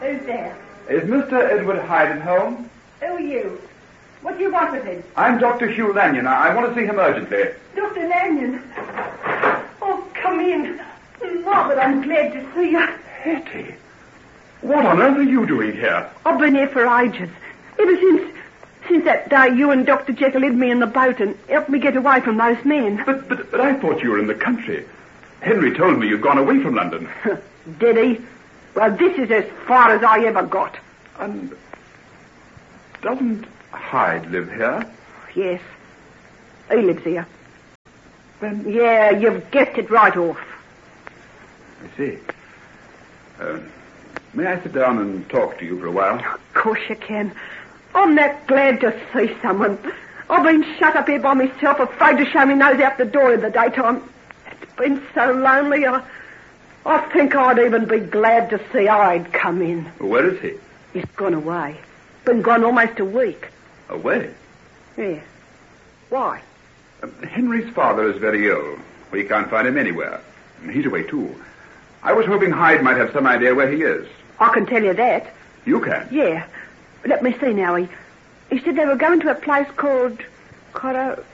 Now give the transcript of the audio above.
Who's there? Is Mr. Edward Hyde at home? Who are you? What do you want with him? I'm Dr. Hugh Lanyon. I want to see him urgently. Dr. Lanyon? Oh, come in. Margaret, I'm glad to see you. Hetty, what on earth are you doing here? I've been here for ages. Ever since that day you and Dr. Jekyll hid me in the boat and helped me get away from those men. But I thought you were in the country. Henry told me you'd gone away from London. Did he? Well, this is as far as I ever got. And doesn't Hyde live here? Yes. He lives here. Then... Yeah, you've guessed it right off. I see. May I sit down and talk to you for a while? Of course you can. I'm that glad to see someone. I've been shut up here by myself, afraid to show me nose out the door in the daytime. It's been so lonely, I think I'd even be glad to see Hyde come in. Where is he? He's gone away. Been gone almost a week. Away? Yeah. Why? Henry's father is very ill. We can't find him anywhere. He's away, too. I was hoping Hyde might have some idea where he is. I can tell you that. You can? Yeah. Let me see now. He said they were going to a place called